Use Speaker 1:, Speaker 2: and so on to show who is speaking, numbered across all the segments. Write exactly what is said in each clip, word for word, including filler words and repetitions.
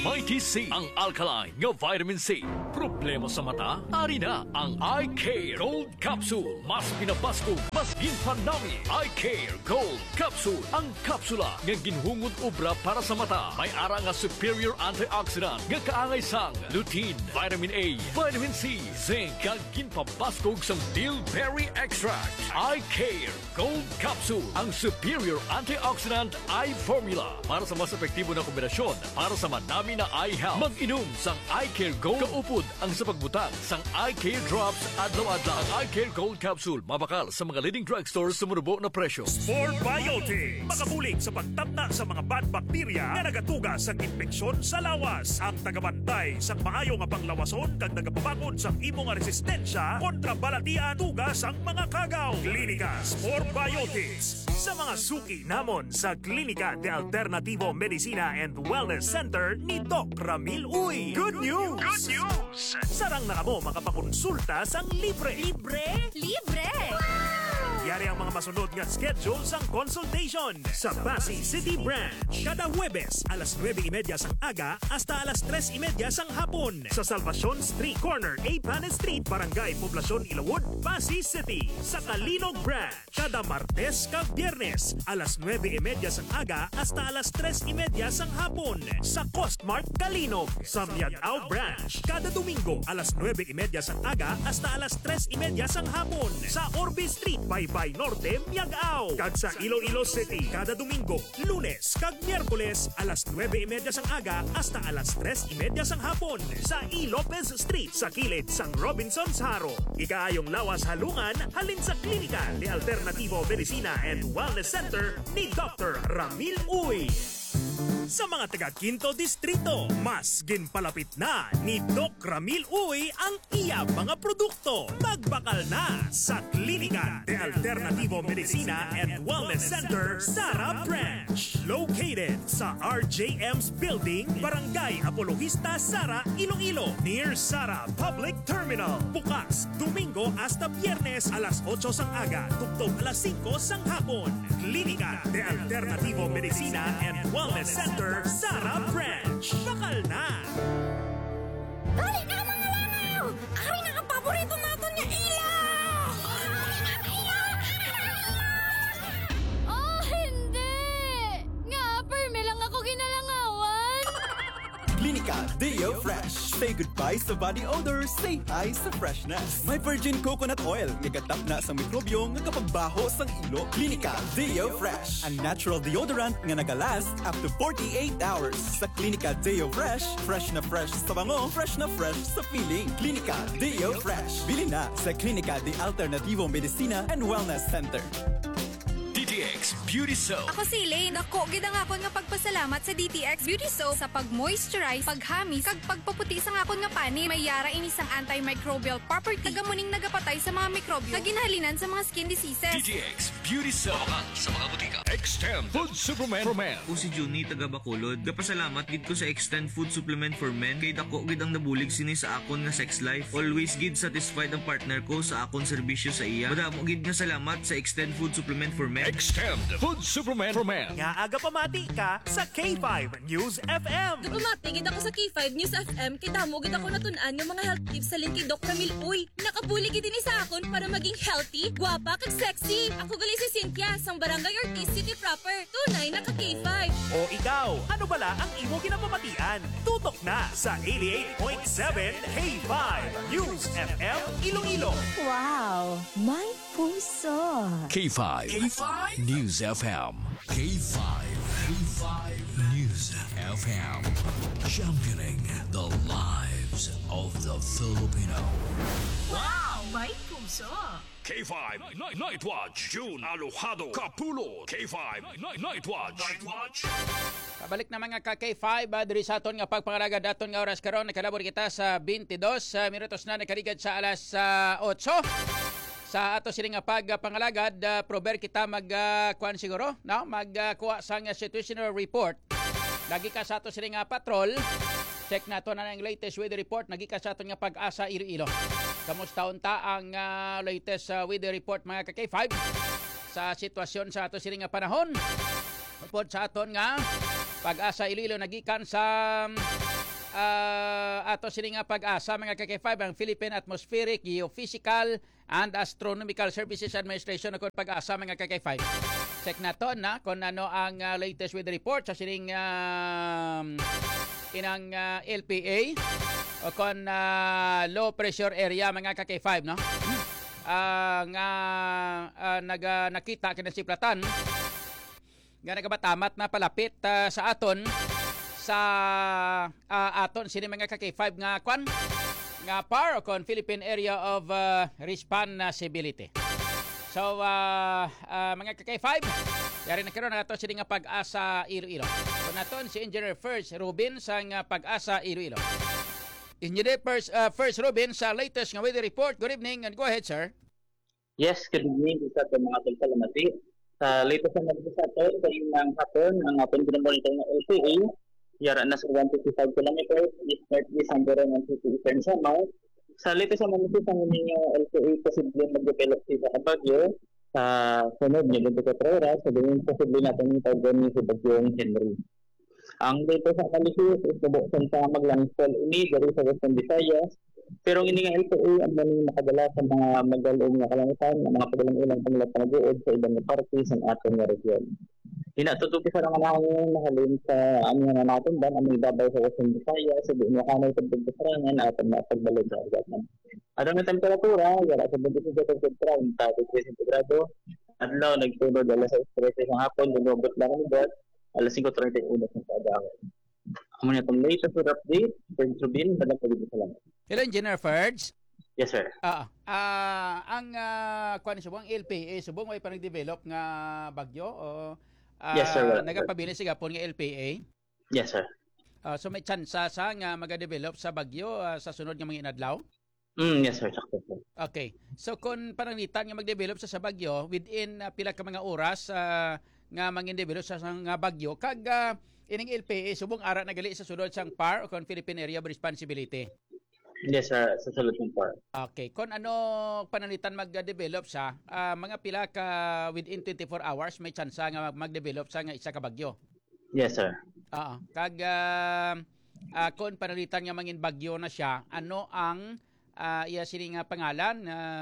Speaker 1: Mighty C, ang alkaline nga vitamin C. Problema sa mata? Ari na ang Eye Care Gold Capsule. Mas pinapasko, mas ginpanami. Eye Care Gold Capsule. Ang kapsula nga ginhungod obra para sa mata. May ara nga superior antioxidant nga kaangay sang lutein, vitamin A, vitamin C, zinc, kag ginpapaskog sang bilberry extract. Eye Care Gold Capsule. Ang superior antioxidant eye formula para sa mas epektibo na kombinasyon para sa manami na eye health. Mag-inom sang Eye Care Gold. Kaupod ang sa pagbutang sang Eye Care Drops adlaw-adlaw. Ang Eye Care Gold Capsule mabakal sa mga leading drugstores sa murubo na presyo.
Speaker 2: Sport Biotics, makabulig sa pagtabna sa mga bad bacteria na nagatuga sa infeksyon sa lawas. Ang tagabantay sa maayo nga panglawason kag nagapabakod sa imo nga resistensya kontra balatian tugas ang mga kagaw. Klinika Sport Biotics sa mga suki namon sa Klinika de Alternativo Medicina and Wellness Center ni Doc Ramil Uy. Good news! Good news! Sarang na kamo makapakonsulta sang libre.
Speaker 3: Libre? Libre! Wow!
Speaker 2: Yari ang mga masunod nga schedule sang consultation sa Pasig City Branch. Kada Huwebes, alas nuwebe y media sang aga hasta alas tres y media sang hapon. Sa Salvacion Street Corner, A. Panes Street, Barangay Poblacion, Ilawod, Pasig City. Sa Kalinog Branch, kada Martes kag Biyernes, alas nuwebe y media sang aga hasta alas tres y media sang hapon. Sa Costmart Kalinog. Sa Miagao Branch, kada Domingo, alas nuwebe y media sang aga hasta alas tres y media sang hapon. Sa Orbe Street, Baybay Norte, Miagao. Kag sa Iloilo City, kada Domingo, Lunes kag Miyerkules, alas nuwebe y media sang aga hasta alas tres y media sang hapon. Sa E. Lopez Street, sa kilid sang Robinson's Haro. Ikaayong lawas halungan, halin sa Klinika de Alternativo Medicina and Wellness Center ni Doctor Ramil Uy. Sa mga taga Quinto Distrito, mas ginpalapit na ni Doc Ramil Uy ang iya mga produkto. Magbakal na sa Klinika de Alternativo Medicina and Wellness Center, Sara Branch. Located sa R J M's Building, Barangay Apologista, Sara, Iloilo. Near Sara Public Terminal. Bukas, Domingo hasta Biyernes, alas otso sang aga, tugtog alas singko sang hapon. Klinika de Alternativo Medicina and Wellness Center, Sara Branch. Bakal na!
Speaker 3: Dali na mga langaw! Ari na ang paborito natin niya ilaw! Oh, hindi! Nga, perme lang ako ginalangawan!
Speaker 4: Klinika Deo Fresh. Say goodbye sa body odor, say hi sa freshness. May virgin coconut oil, nagatap na sa mikrobyo nga kapagbaho sang ilo. Klinika Deo Fresh, ang natural deodorant nga nagalast up to forty-eight hours. Sa Klinika Deo Fresh, fresh na fresh sa bango, fresh na fresh sa feeling. Klinika Deo Fresh. Bili na sa Klinika de Alternativo Medicina and Wellness Center.
Speaker 1: D T X Beauty Soap.
Speaker 5: Ako si Elaine. Ako, gid ang akon nga pagpasalamat sa D T X Beauty Soap sa pag-moisturize, paghamis, kag pagpaputi sa akon nga pani. May yara inis ang antimicrobial property. Tagamuning nagapatay sa mga mikrobyo. Kaginhalinan sa mga skin diseases.
Speaker 1: D T X Beauty Soap. Mabakal sa mga butika. Extend Food Supplement for Men.
Speaker 6: Ako si Juni, taga Bacolod. Gapasalamat gid ko sa Extend Food Supplement for Men. Kay dako gid ang nabulig sini sa akon nga sex life. Always gid satisfied ang partner ko sa akon serbisyo sa iya. Madamo gid nga salamat sa Extend Food Supplement for Men.
Speaker 1: Extend Food Supplement for Men.
Speaker 2: Nga aga pamati ka sa K five News F M.
Speaker 7: Pamatigid ako sa K five News F M kay damo gid ako natunan ng mga health tips sa link kay Doc Ramil Uy. Nakabuli gid ini sa akon para maging healthy, gwapa kag sexy. Ako gali si Cynthia sang Barangay Ortiz City proper. Tunay na ka K five.
Speaker 2: O ikaw, ano bala ang imo ginapamatian? Tutok na sa eighty-eight point seven K five News F M Iloilo.
Speaker 3: Wow! May puso!
Speaker 1: K five. K five News F M. K five. K five News F M. Championing the lives of the Filipino.
Speaker 8: Wow! May puso!
Speaker 1: K five Night, Night Watch. June Alojado Capulo. K five Night, Night Watch. Night Watch.
Speaker 9: Pabalik na mga ka K five, uh, diri sa aton nga pagpangalaga daton nga oras karon nakalabor kita sa twenty-dos uh, minutos na nakaligad sa alas uh, otso. Sa ato sini nga pagpangalagad, uh, prober kita mag uh, kuan siguro, no? Magkuha uh, sang situational report. Lagi ka sa ato sini nga patrol. Check nato na ang latest weather report nagi ka sa aton nga Pag-asa Iloilo. Kamusta unta ang uh, latest uh, weather report mga ka K five sa sitwasyon sa ato sini nga panahon? Upod sa aton nga Pag-asa Iloilo nagikan sa uh, ato sini nga pag-asa mga ka-K five ang Philippine Atmospheric, Geophysical and Astronomical Services Administration ako pag-asa mga ka-K five. Check na to na kung ano ang uh, latest weather report sa sining uh, inang uh, L P A o kung uh, low pressure area mga ka-K five no. Uh, nga uh, naga nakita kinasiplatan nga nagabatamat na palapit uh, sa aton sa uh, aton sini mga ka-K five nga kwan nga P A R o kon Philippine Area of uh, Responsibility. So uh, uh, mga ka-K five yari na karon nga ato sini nga pag-asa Iloilo. Kun aton si Engineer First Rubin sa nga pag-asa Iloilo. Engineer First, uh, First Rubin sa latest nga weather report. Good evening and go ahead sir.
Speaker 10: Yes, good evening sa mga tagsalamati. Sa latest na nabisa sa atin, sa inang hapon, ang ating pinamonitor ng L P A, yara na sa one hundred fifty-five kilometers, east northeast hanggang ng city eastern Samar. Sa latest na nabisa ng ninyo L P A, posible mag-develop sa Kabagyo sa sunod niya twenty-four oras, sa gawin posible natin yung tawagin sa Bagyong Henry. Ang latest sa kalisis, isubuksan sa maglandfall ini, dari sa Western Visayas. Pero ang ining L P A ang maning nakadala sa mga magalong nga kalangitan, mga padalang ilang panglat panaguod sa ibang parte sa ating region. Hinatutupi sa mga nangangin nahalin sa aming nga natin ba, aming babay sa Western Visayas, sa buong makanay pagdagdasarangan at ang napagbalod sa agatan. At ang temperatura, yara sa twenty-two degrees centigrado, at now nagtunod alas sa stress ng hapon, lumabot lang ang ubat, alas five thirty-one ng pag-awal. Amo na itong latest update, Prince Rubin, dalang pagdito sa langit.
Speaker 9: Hello, Engineer Ferds.
Speaker 10: Yes, sir.
Speaker 9: Ah, uh, ang uh, kuan subong L P A subong way pa nag-develop nga bagyo o uh,
Speaker 10: yes, sir.
Speaker 9: Nagapabilis sa gapon nga L P A.
Speaker 10: Yes, sir.
Speaker 9: Uh, so may chance sa nga maga-develop sa bagyo uh, sa sunod nga mga inadlaw?
Speaker 10: Mm, yes, sir. Sakto, sir.
Speaker 9: Okay. So kung pananglitan nga mag-develop sa sa bagyo within uh, pila ka mga oras uh, nga mangin-develop sa nga bagyo kag uh, ining L P A subong ara nagali sa sunod sang P A R o kon Philippine Area of Responsibility.
Speaker 10: Yes, sir. Sa solution P A R.
Speaker 9: Okay. Kung ano pananitan mag-develop sa uh, mga pila ka within twenty-four hours may chance nga mag-develop sa nga isa ka bagyo.
Speaker 10: Yes, sir.
Speaker 9: Oo. Kag uh, uh, kung pananitan nga mangin bagyo na siya, ano ang uh, iya sini nga pangalan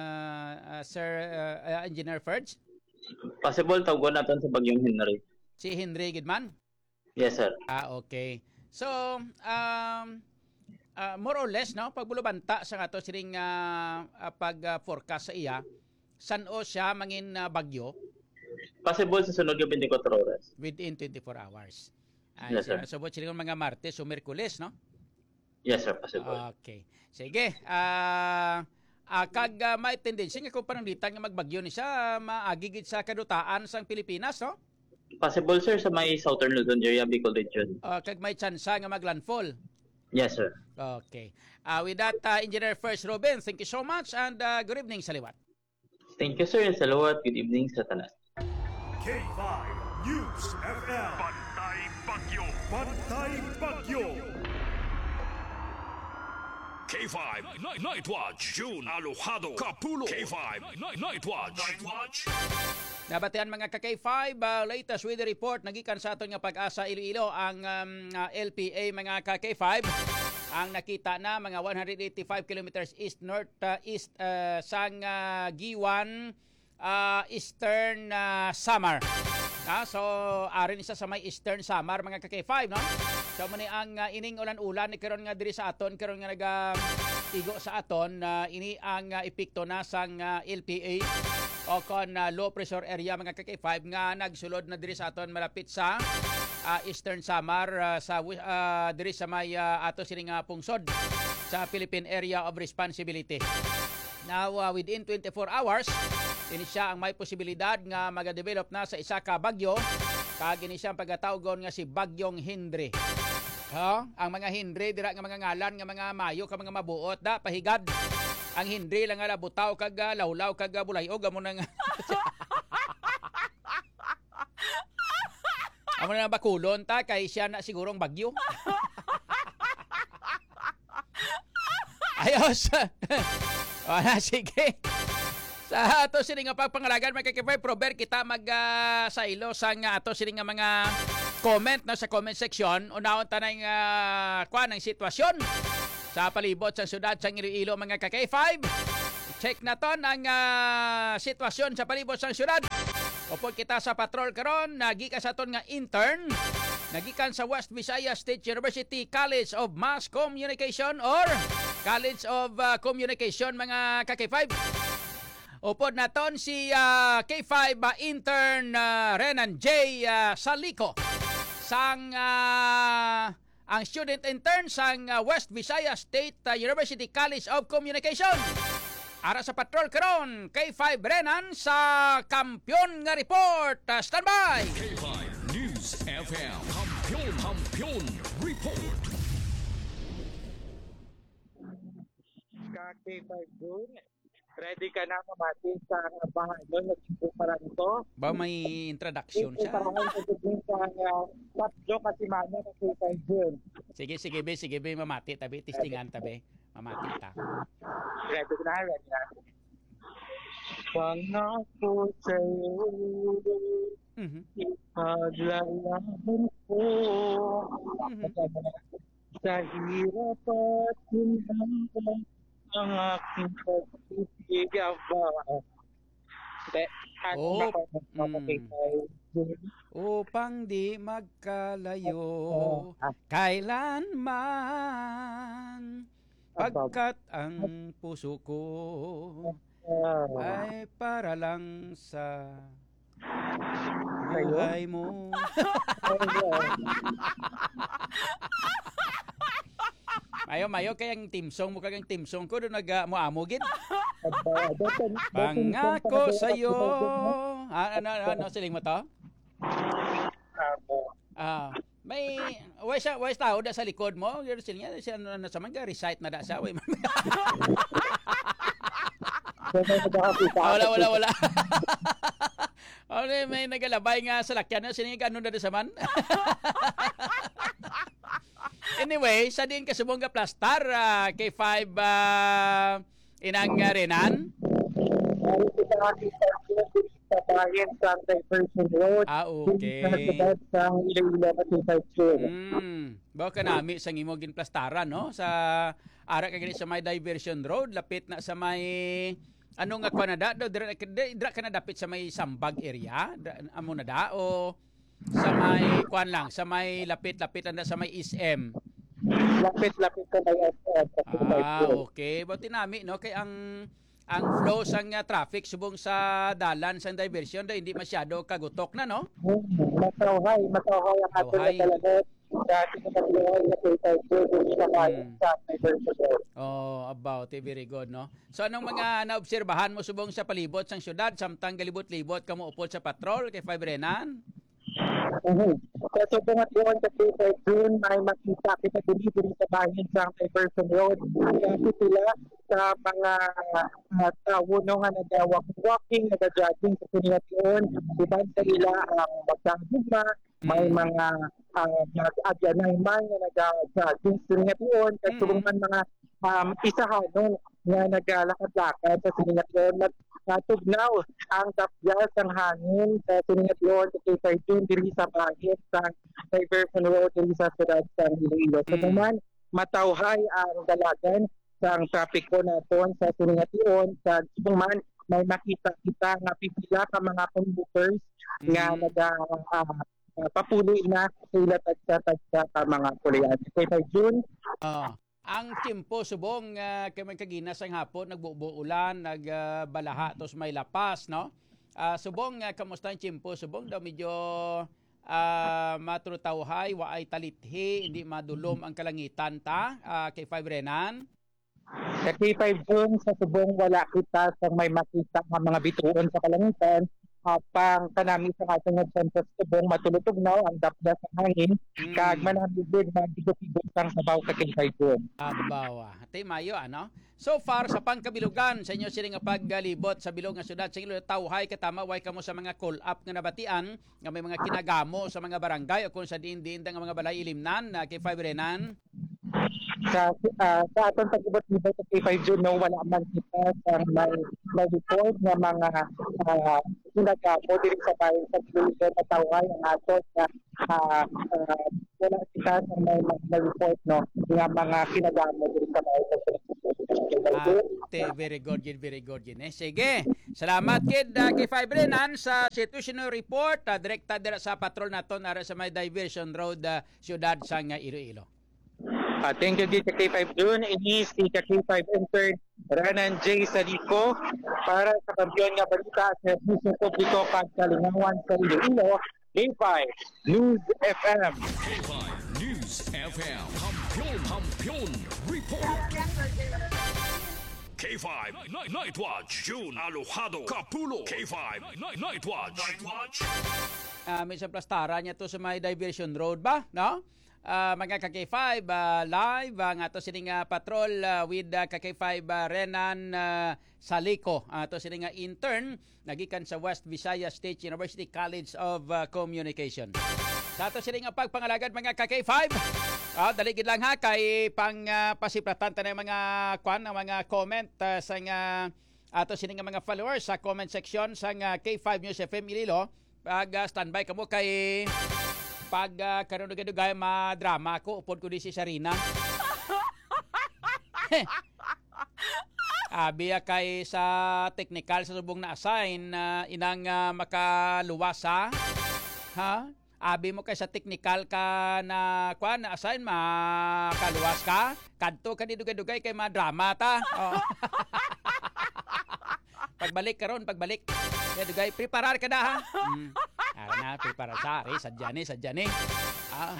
Speaker 9: uh, uh, Sir uh, uh, Engineer Ferds?
Speaker 10: Possible tawagon natin sa Bagyong Henry.
Speaker 9: Si Henry Gidman?
Speaker 10: Yes, sir.
Speaker 9: Ah, okay. So, um Uh, more or less no pagbulubanta sa ato siring uh, uh, pag uh, forecast sa iya san-o siya mangin uh, bagyo
Speaker 10: possible sa sunod nga twenty-four oras
Speaker 9: within twenty-four hours. Ay,
Speaker 10: yes, sir.
Speaker 9: So what siring mga Martes o Miyerkules no?
Speaker 10: Yes, sir, possible.
Speaker 9: Okay. Sige. Ah uh, uh, kag uh, may tendency nga kung pananglitan nga magbagyo ni siya maagigid sa kadutaan sang Pilipinas no?
Speaker 10: Possible, sir, sa may southern Luzon area, Bicol region.
Speaker 9: Uh, kag may chance nga maglandfall.
Speaker 10: Yes, sir.
Speaker 9: Okay. Uh, with that, uh, Engineer First Ruben, thank you so much and uh, good evening sa liwat.
Speaker 10: Thank you, sir. Salawat. Good evening sa tanan.
Speaker 2: K five News F M. Pantay Bagyo. Pantay Bagyo.
Speaker 1: K five Night, Night Watch. June Alojado Capulo. K five Night, Night Watch. Night Watch.
Speaker 9: Nabatian mga ka-K five, uh, latest weather report nagikan sa aton nga pag-asa Iloilo ang um, uh, L P A mga ka-K five ang nakita na mga one hundred eighty-five kilometers east north uh, east uh, sang uh, Giwan uh, Eastern uh, Samar. Ah, so arin isa sa may Eastern Samar mga ka-K five no. So muni ang uh, ining ulan-ulan ni karon nga diri sa aton karon nga naga igo sa aton uh, ini ang uh, epekto na sang uh, L P A o kon uh, low pressure area mga ka-K five nga nagsulod na diri sa aton malapit sa uh, Eastern Samar uh, sa uh, diri sa may uh, ato sining uh, pungsod sa Philippine Area of Responsibility. Now uh, within twenty-four hours ini siya ang may posibilidad nga maga-develop na sa isa ka bagyo kag ini siya ang pagkatawgon nga si Bagyong Henry. Ha? Ang mga Henry dira nga mga ngalan nga mga mayo ka mga mabuot da pahigad. Ang Henry lang nga butaw kag lawlaw kag bulayog amo nang amo nang bakulon ta kay siya na sigurong bagyo. Ayos. Wala sige. Sa ato sini nga pagpangalagan mga kakibay prober kita mag uh, sa ilo sa nga ato sini nga mga comment no sa comment section unahon tanay nga kuan ang sitwasyon sa palibot sa syudad sa Iloilo mga ka K five. Check na ton ang uh, sitwasyon sa palibot sa syudad. Upod kita sa patrol karon, nagikan sa ton nga intern, nagikan sa West Visayas State University College of Mass Communication or College of uh, Communication mga ka K five. Upod na ton si uh, K five uh, intern uh, Renan J. Uh, Salico sang uh, ang student intern sang uh, West Visayas State uh, University College of Communication. Ara sa patrol karon, K five Renan sa Kampiyon nga report. Uh, standby!
Speaker 1: K five News F M Kampiyon Kampiyon Report.
Speaker 11: K five June, ready ka na mamati sa bahay doon na para nito?
Speaker 9: Ba may introduction siya?
Speaker 11: Para ko sa top joke kasi mana ng K five June.
Speaker 9: Sige, sige be, sige be, mamati tabi, testingan tabi. Mamati ta.
Speaker 11: Ready na, ready na. Pangako sa'yo,
Speaker 9: mm-hmm.
Speaker 11: ipaglalaban ko, mm-hmm. sa hirap at hinahang ang aking pag-ibigaba.
Speaker 9: Oh, mm. Upang di magkalayo kailanman, pagkat ang puso ko ay para lang sa buhay mo. Mayo, mayo kayang team song mo kayang team song ko doon nag-muamo gid. Pangako sa'yo. Ah, ano, ano, ano, siling mo to? Ah, may, way siya, way tao da sa likod mo. Yun siling niya, siya ano, sa mga recite na da siya. Way, wala, wala, wala. Okay, may nagalabay nga sa lakyan na sining ano na da sa man. Anyway, sa din kasubong ka plastar, uh, K five uh, inang uh, Renan?
Speaker 11: Sa bayan sa Diversion Road.
Speaker 9: Ah, okay.
Speaker 11: Sa Iloilo at K five June.
Speaker 9: Hmm. Baka nami sa imo gin plastaran, no? Sa ara ka gani sa may Diversion Road, lapit na sa may ano nga Canada, do dira dira ka na dapit sa may Sambag area, amo na da o sa may kuan lang, sa may lapit-lapit na sa may S M.
Speaker 11: Lapit-lapit ka may S M.
Speaker 9: Ah, okay. Buti nami, no? Kay ang ang flow sang uh, traffic subong sa dalan sa diversion da hindi masyado kagutok na, no?
Speaker 11: Hmm, matawhay, matawhay ang ato na talaga. Dati na matawhay na K five June sa bayan sa Diversion Road. Oh,
Speaker 9: about it. Very good, no? So, anong mga naobserbahan mo subong sa palibot sang syudad samtang galibot-libot kamo upod sa patrol kay Five Renan?
Speaker 11: Uh-huh. Kasi kung at yun sa K five June, may makita kita dito sa bayan sa Diversion Road. Kasi sila sa mga uh, tao no, nga nag-walking, nag-jogging sa siniyat yun. Diban sa ila ang magdagugma, may mga nag-agyanay man na nag-jogging sa siniyat yun. Kasi mm-hmm. mga um, isahan no, nga nag-lakad-lakad sa siniyat yun. Natugnaw ang tapyas ng hangin sa siniyat yun sa K five June diri sa bayan sa Diversion Road diri sa syudad sa Iloilo. So naman, matawhay ang dalagan sa ang trapiko naton sa siniyat yun. Sa man, may makita kita nga pipila ka mga commuters mm-hmm. nga naga uh, uh, papuli na sila tagsa-tagsa ka mga kulian. K five June.
Speaker 9: Ah. Ang timpo subong uh, kay may kaginas ang hapon nagbubo ulan, nagbalaha uh, tos may lapas, no? Uh, subong uh, kamusta ang timpo subong daw medyo uh, matrutawhay, waay talithi, hindi madulom ang kalangitan ta uh, kay Five Renan.
Speaker 11: Sa K five June sa subong wala kita sa may makita nga mga bituon sa kalangitan. Uh, pang kanami sa ating nagsensos subong matulutugnaw ang dapda sa hangin mm. kag manamigid na digupigod sang sabaw ka K five June.
Speaker 9: Abawa. Tay mayo ano? So far sa pangkabilugan sa inyo sila nga paggalibot sa bilog nga syudad sa ilo tawhay katama way kamo sa mga call up nga nabatian nga may mga kinagamo sa mga barangay o kung sa diin-diin nga mga balay ilimnan na kay Five Renan.
Speaker 11: Sa uh, sa atong pag-ibot-ibot sa K five June no, wala man kita sa may, may report nga mga uh, kinagamo diri sa bayan sa Iloilo na tawhay ang ato sa uh, uh, wala kita na may mag-report no nga mga kinagamo din sa mga
Speaker 9: Ate, very good yun, very good yun. Eh. Sige, salamat kid uh, kay Five Renan sa situational report uh, direkta dira sa patrol naton ara sa may Diversion Road, uh, siyudad sang uh, Iloilo.
Speaker 11: Uh, thank you dito kay five June. Ini si K five intern Renan J. Sadico para sa kampiyon nga balita sa Servicio Publiko kag Kalingawan sa Iloilo. K five News F M.
Speaker 1: K five News F M. Kampiyon, kampiyon, report. K five Night, Night Watch. June Alojado Capulo. K five Night, Night Watch. Night Watch.
Speaker 9: Uh, minsan plastara niya to sa may Diversion Road ba? No? Uh, mga K five uh, live ang uh, ato sining uh, patrol uh, with uh, K five uh, Renan uh, Salico. Uh, ato sining uh, intern nagikan sa West Visayas State University College of uh, Communication. Sa ato sining uh, pagpangalagad mga K five. Uh, daligid lang ha kay pang uh, pasipratan ta ng mga kwan ng mga comment uh, sa uh, ato sining uh, mga followers sa comment section sa uh, K five News F M Iloilo. Pag uh, standby kamo kay pag uh, karon dugay ma-drama ko upod ko di si Sarina. Abi kay sa technical sa subong na assign uh, inang uh, makaluwasa. Ha? Abi mo kay sa technical ka na kuan na assign makaluwas ka. Kadto ka di dugay-dugay kay ma-drama ta. Oh. Pagbalik karon, pagbalik. Kaya dugay preparar ka na ha. Hmm. Ara na preparar sa ari sadya ni sadya ni. Ah.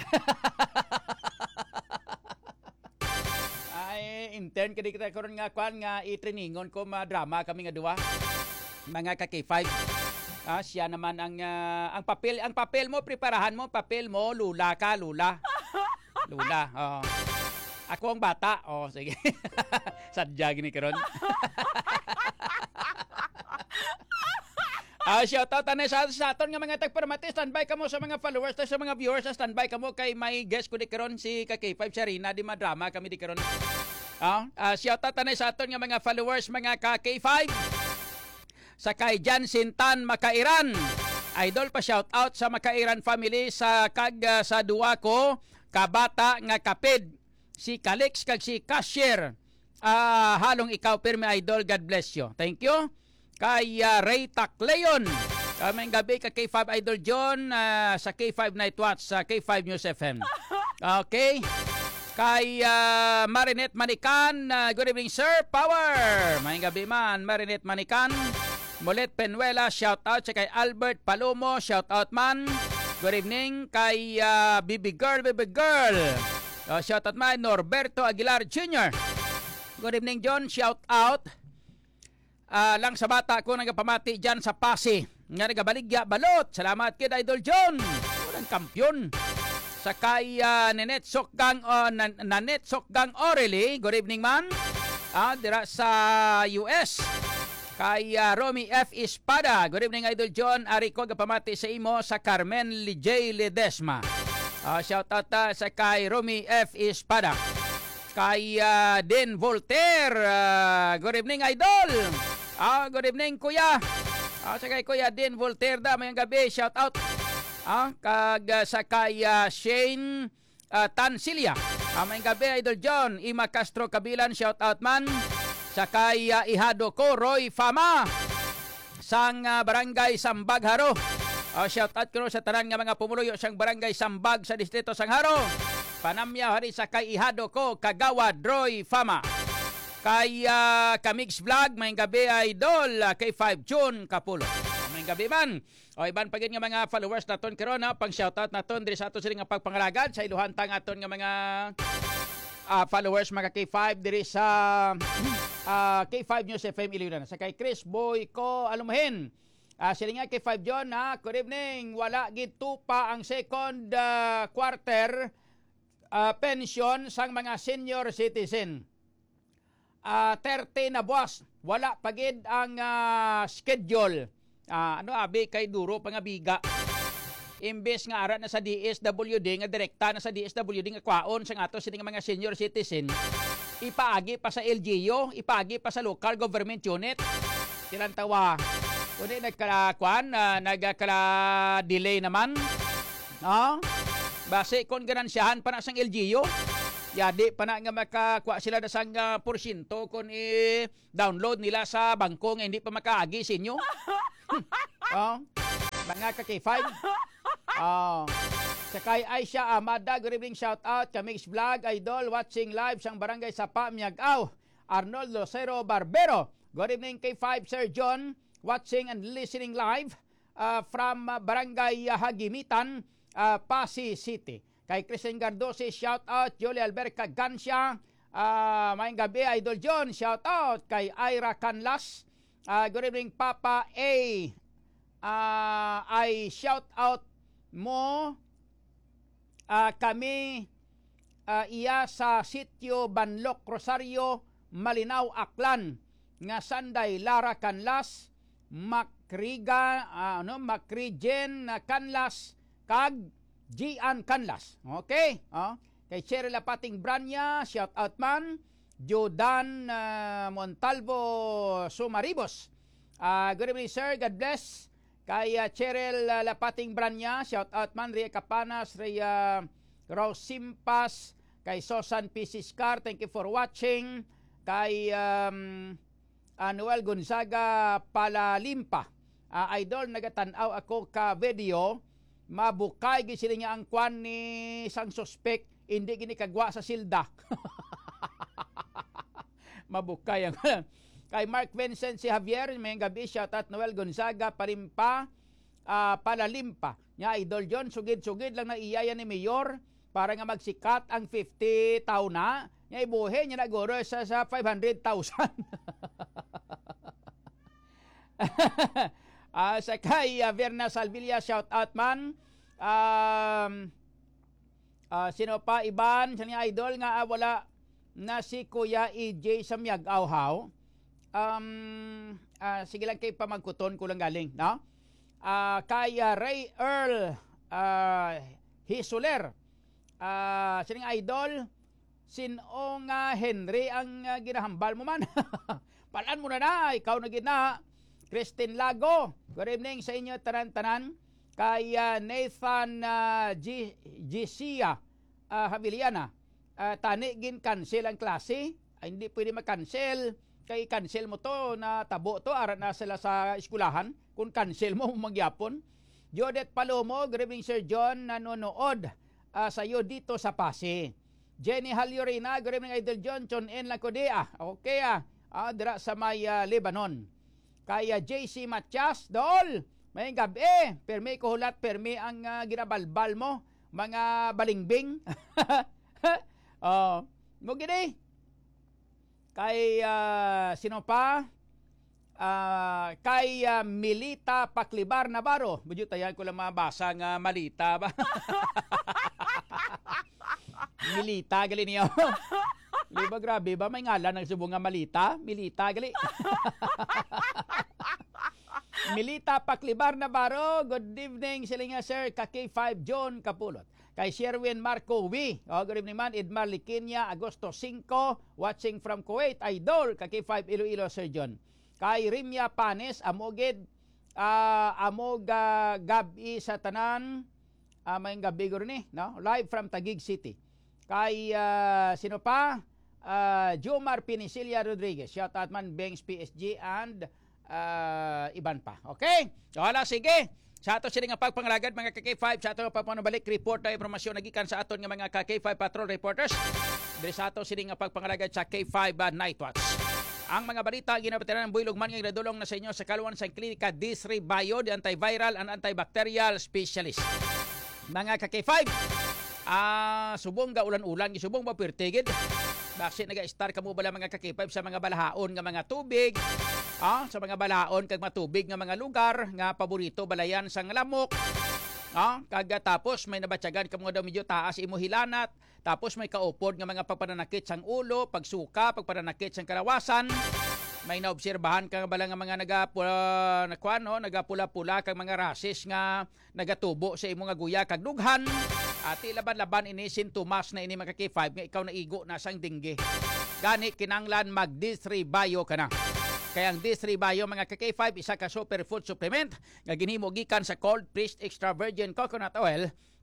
Speaker 9: Ay intern kadi kita karon nga kuan nga i-trainingon ko ma-drama kami nga duwa. Mga ka K five. Ah, siya naman ang uh, ang papel ang papel mo preparahan mo papel mo lula ka lula. Lula. Oh. Ako ang bata. Oh, sige. Sadya gini karon. Ah, uh, shout out na sa sa aton nga mga tagparamati, standby kamo sa mga followers sa mga viewers, standby kamo kay may guest ko di karon si K five Sarina di madrama kami di karon. Ah, uh, shout out na sa aton nga mga followers mga K five. Sa kay Jan Sintan Makairan. Idol pa shout out sa Makairan family sa kag uh, sa duwa ko kabata nga kapid si Calix kag si Cashier. Ah, uh, halong ikaw pirmi idol, God bless you. Thank you. Kay uh, Ray Tacleon. Kaming gabi ka K five Idol John uh, sa K five Night Watch sa K five News F M. Okay. Kay uh, Marinette Manikan, uh, good evening sir, power. May gabi man, Marinette Manikan. Molet Penuela, shout out sa kay Albert Palomo, shout out man. Good evening kay uh, Baby Girl, Baby Girl. Uh, shout out man Norberto Aguilar Junior Good evening John, shout out. Uh, lang sa bata ko nagapamati dyan sa Pasi nga nagabaligya balot. Salamat kid Idol John, walang kampyon. Sa kay uh, Nanette Sokgang uh, Nanette Sokgang Orely, good evening man. Ah, dira sa U S. Kay uh, Romy F. Espada, good evening Idol John. Ari ko gapamati sa imo sa Carmen J. Ledesma. Uh, shout out uh, sa kay Romy F. Espada. Kay uh, Den Voltaire, uh, good evening Idol. Ah, good evening kuya. Ah, sa kay kuya Den Voltaire da mayang gabi, shout out. Ah, kag uh, sa kay uh, Shane uh, Tansilia. Ah, mayang gabi Idol John. Ima Castro Kabilan, shout out man. Sa kay uh, ihado ko Roy Fama sang uh, barangay Sambag Haro. Uh, shout out ko sa tanan nga mga pumuluyo sang barangay Sambag sa distrito Sangharo. Panamya hari sa kay ihado ko Kagawad Roy Fama. Kay uh, Kamix Vlog, may gabi Idol, uh, kay five June Kapulo. May gabi man. O iban pagin nga mga followers naton karon na pang shoutout naton diri sa ato siling nga pagpangalagad sa iluhan tang aton nga mga uh, followers mga K five diri sa uh, K five News F M Iloilo. Sa kay Chris Boy ko alumahin. Uh, sila nga K five John ha, good evening. Wala gid tupa ang second uh, quarter uh, pension sang mga senior citizen. Uh, thirty na buwas, wala pagid ang uh, schedule. Uh, ano abi kay duro pangabiga. Imbes nga ara na sa D S W D nga direkta na sa D S W D nga kwaon sa ato sining mga senior citizen. Ipaagi pa sa L G U, ipaagi pa sa local government unit. Silang tawa. Kundi nagkala kwan, uh, nagkala delay naman. No? Base kon ganansyahan pa na sang L G U. Yadi pa na nga makakuha sila na sang uh, porsyento kung i-download nila sa bangko nga hindi pa makaagi sa inyo. Oh, mga ka-K five. Oh. Sa kay Aisha Amada, good evening, shout out. Kamix Vlog, Idol, watching live sang barangay Sapa, Miagaw. Arnold Lucero Barbero, good evening, K five, Sir John, watching and listening live uh, from uh, barangay uh, Hagimitan, uh, Pasig City. Kay Christian Gardosi, shout out. Julie Alberca Gansya, uh, mayang gabi, Idol John, shout out. Kay Ira Canlas, uh, good evening, Papa A. Uh, I shout out mo uh, kami uh, iya sa sitio Banlok, Rosario, Malinaw, Aklan, nga Sanday, Lara Canlas, Makriga, uh, ano, Makrigen uh, Canlas, kag Gian Canlas. Okay? Oh. Kay Cheryl Lapating Branya, shout out man. Jodan uh, Montalvo Sumaribos. Uh, good evening, sir. God bless. Kay uh, Cheryl uh, Lapating Branya, shout out man. Ria Capanas, Ria Rosimpas, kay Sosan P. Siscar, thank you for watching. Kay um, Anuel Gonzaga Palalimpa, uh, Idol, nagatanaw ako ka video. Mabukay gisili nga ang kwan ni sang suspect, hindi gini kagwa sa silda. Mabukay ang kay Mark Vincent si Javier, may gabi, shout out Noel Gonzaga Parimpa, uh, Palalimpa. Nya Idol John, sugid-sugid lang na iyaya ni Mayor para nga magsikat ang fifty taw na. Nya ibuhi niya na guro sa, sa five hundred thousand. Uh, sa kay uh, Verna Salvilla, shout out man. Um, uh, sino pa iban sa niya Idol nga uh, wala na si Kuya E J sa Miag-Awhaw. Um, uh, sige lang kay pamagkuton ko lang galing, no? Uh, kay uh, Ray Earl uh, Hisuler. Uh, sa niya Idol, sino nga Henry ang uh, ginahambal mo man? Palaan mo na na, ikaw na gina. Christine Lago, good evening sa inyo tanan-tanan. Kay uh, Nathan uh, G- Gisia uh, Haviliana, uh, tani gin cancel ang klase. Ay, hindi pwede mag-cancel. Kay cancel mo to na tabo to, arat na sila sa eskulahan. Kung cancel mo, magyapon. Jodette Palomo, good evening Sir John, nanonood uh, sa iyo dito sa Pasig. Jenny Halyurina, good evening Idol John, Chon N. Lakodea. Okay ah, uh, dira sa may uh, Lebanon. Kaya J C Matias, Dol, may gabi, permi kuhulat, permi ang uh, ginabalbal mo, mga balingbing. Oh, mo gini. Kay uh, sino pa? Uh, kay uh, Milita Paklibar Navarro. Budyo tayan ko lang mabasa nga Malita ba? Milita, gali niyo. Di ba grabe ba? May ngalan ng subong nga Malita? Milita, gali. Milita Paklibar Navarro, good evening sila nga sir, ka K five John Kapulot. Kay Sherwin Marco V, oh, good evening man, Edmar Liquinia, Agosto five, watching from Kuwait, Idol, ka K five Iloilo, Sir John. Kay Rimya Panes, Amogid, uh, Amog uh, Gabi sa Tanan, uh, may gabi ko rin eh, no? Live from Taguig City. Kay uh, sino pa? Uh, Jomar Pinicilia Rodriguez, shout out man, Banks P S G and uh, iban pa. Okay? So, hala, sige. Sa ato sila nga pagpangalagad, mga K K five, sa ato pagpanabalik, report na informasyon nagikan sa aton nga mga K K five Patrol Reporters. Dili sa ato sila nga pagpangalagad sa K five uh, Night Watch. Ang mga balita, ginapatiran ng Builog man nga gradulong na sa inyo sa kaluan sa klinika Disri Bio, the antiviral and antibacterial specialist. Mga K K five, ah, subong ga ulan-ulan, subong ba pirtigid? Bakit naga-star ka mo bala mga K K five sa mga balahaon nga mga tubig? Ah, sa mga balahaon kag matubig nga mga lugar nga paborito balayan sang lamok. Ah, kag tapos may nabatyagan ka mo daw medyo taas imo hilanat, tapos may kaupod nga mga pagpananakit sang ulo, pagsuka, pagpananakit sang kalawasan. May naobserbahan ka bala nga mga nagapula na kuan no, nagapula-pula kag mga rashes nga nagatubo sa imo nga guya kag dughan. At ilaban-laban ini sintomas na ini mga K five nga ikaw naigo na sang dingge. Gani kinanglan mag D three Bio ka na. Kaya ang D three Bio mga K K five isa ka superfood supplement nga ginhimo gikan sa cold pressed extra virgin coconut oil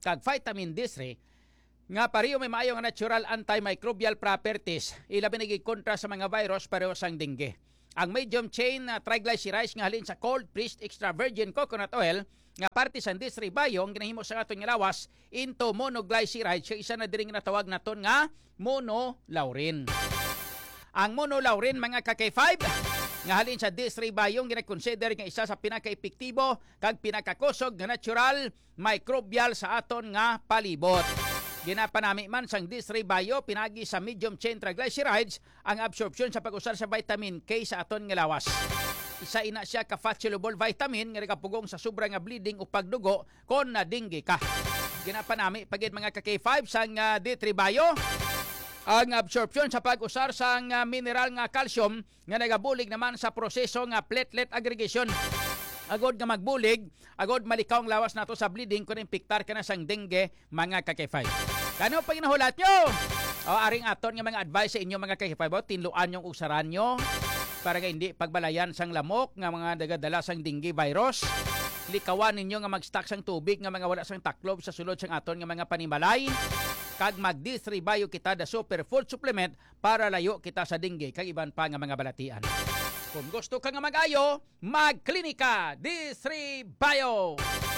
Speaker 9: kag vitamin D three nga pareho may maayo nga natural antimicrobial properties ilabi naging kontra sa mga virus pareho sang dengue. Ang medium chain uh, triglycerides nga halin sa cold pressed extra virgin coconut oil nga parte sa D three bio ang ginahimo sa aton nga lawas into monoglycerides sa isa na diri nga natawag naton nga monolaurin. Ang monolaurin mga ka K five nga halin sa D three bio gina-consider nga isa sa pinaka-epektibo kag pinakakusog nga natural microbial sa aton nga palibot. Ginapanami man sang D three bio pinagi sa medium chain triglycerides ang absorption sa pag-usar sa vitamin K sa aton nga lawas. Isa ina siya ka fat soluble vitamin nga nakapugong sa sobra nga bleeding o pagdugo kon na dengue ka. Ginapanami pagid mga ka K five sang uh, D three bio ang absorption sa pag-usar sa uh, mineral nga calcium nga nagabulig naman sa proseso nga platelet aggregation. Agod nga magbulig, agod malikaw ang lawas nato sa bleeding kung impiktar ka na sang dengue mga ka K five. Kano pa ginahulat nyo? O aring aton nga mga advice sa inyo mga ka K five, tinluan yung usaran nyo para nga hindi pagbalayan sang lamok nga mga dagadala sang dengue virus. Likawan ninyo nga mag-stock sang tubig nga mga wala sang taklob sa sulod sang aton nga mga panimalay. Kag mag D three bio kita da superfood supplement para layo kita sa dengue kag iban pa nga mga balatian. Kung gusto ka nga mag-ayo, mag-klinika D three bio.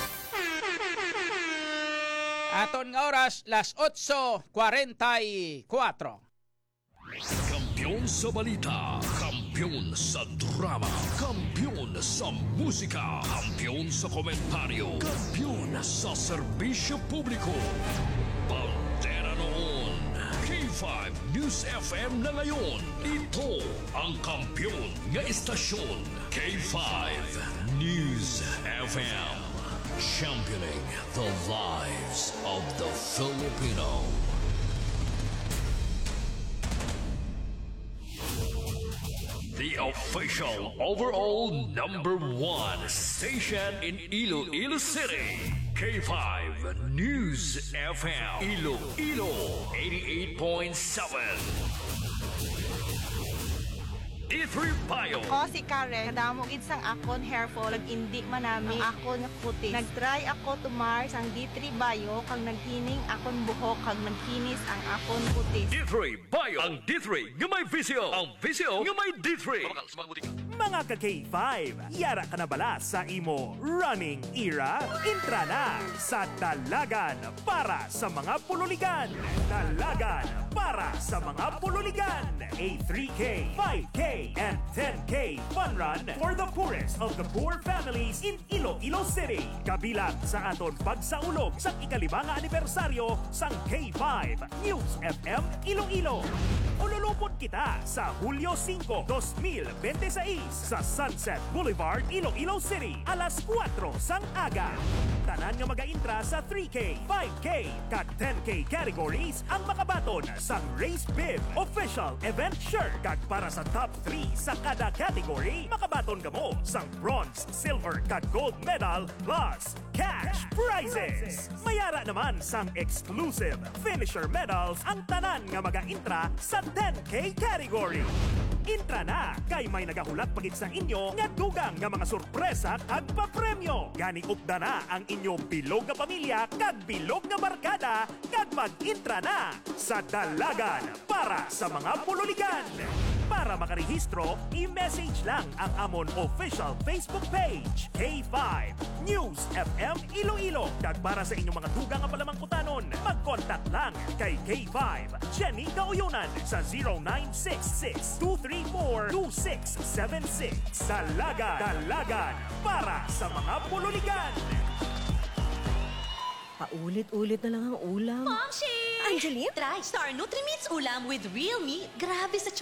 Speaker 9: Aton nga oras, las eight forty-four.
Speaker 1: Kampiyon sa balita, kampiyon sa drama, kampiyon sa musika, kampiyon sa komentaryo, kampiyon sa serbisyo publiko. Bandera noon, K five News F M na ngayon. Ito ang kampiyon nga istasyon, K five News F M. Championing the lives of the Filipino. The official overall number one station in Iloilo City. K five News F M. Iloilo eighty-eight point seven. D three bio.
Speaker 12: Ako si Karen, kadamo gid sang akon hair fall, indi man nami ang akon nga kutis. Nagtry ako tumar sang D three bio kag naghining akon buhok kag nagkinis ang akon kutis.
Speaker 1: D three bio. Ang D three nga may visio. Ang visio nga may D three.
Speaker 2: Mga ka K five, yara ka na bala sa imo running era? Intra na sa Dalagan para sa mga pululigan. Dalagan para sa mga pululigan. A three K, five K, and ten K fun run for the poorest of the poor families in Iloilo City. Kabilang sa aton pagsaulog sa ikalimang anibersaryo sang K five News F M Iloilo. Ululupot kita sa Hulyo five, twenty twenty-six sa Sunset Boulevard, Iloilo City, alas four sang aga. Tanan nga mag-intra sa three K, five K, kag ten K categories ang makabaton sang Race Bib Official Event Shirt. Kag para sa top three sa kada category, makabaton ka mo sang bronze, silver, kag gold medal plus cash prizes. Mayara naman sang exclusive finisher medals ang tanan nga mag-intra sa ten K category. Intra na kay may nagahulat pagit sa inyo nga dugang nga mga sorpresa kag papremyo. Gani upda na ang inyo bilog nga pamilya kag bilog nga barkada kag mag-intra na sa Dalagan para sa mga pululigan. Para makarehistro, i-message lang ang amon official Facebook page, K five News F M Iloilo. Kag para sa inyong mga dugang nga palamangkutanon, mag-contact lang kay K five Jenny Gauyunan sa zero nine six six, two three four, two six seven six. Dalagan, Dalagan para sa mga pululigan.
Speaker 13: Paulit-ulit na lang ang ulam.
Speaker 8: Momshi!
Speaker 13: Angeline?
Speaker 8: Try Star Nutrimits ulam with real meat. Grabe sa